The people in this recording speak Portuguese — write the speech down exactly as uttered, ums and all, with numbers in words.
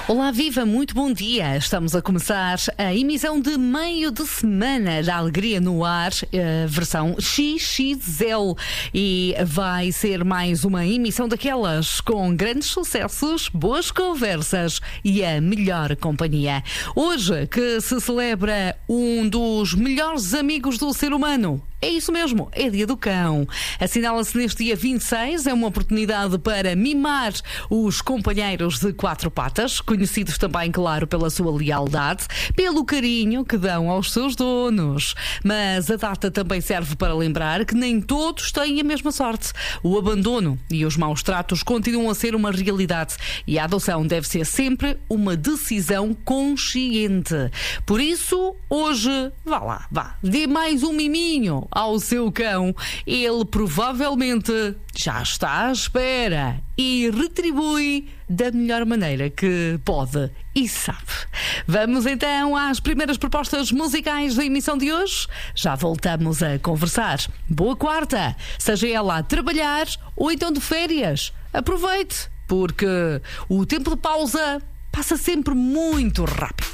Olá, viva, muito bom dia. Estamos a começar a emissão de meio de semana da Alegria no Ar, a versão X X L, e vai ser mais uma emissão daquelas com grandes sucessos, boas conversas e a melhor companhia. Hoje que se celebra um dos melhores amigos do ser humano. É isso mesmo, é Dia do Cão. Assinala-se neste dia vinte e seis, é uma oportunidade para mimar os companheiros de quatro patas, conhecidos também, claro, pela sua lealdade, pelo carinho que dão aos seus donos. Mas a data também serve para lembrar que nem todos têm a mesma sorte. O abandono e os maus tratos continuam a ser uma realidade e a adoção deve ser sempre uma decisão consciente. Por isso, hoje, vá lá, vá, dê mais um miminho ao seu cão. Ele provavelmente já está à espera e retribui da melhor maneira que pode e sabe. Vamos então às primeiras propostas musicais da emissão de hoje. Já voltamos a conversar. Boa quarta, seja ela a trabalhar ou então de férias. Aproveite, porque o tempo de pausa passa sempre muito rápido.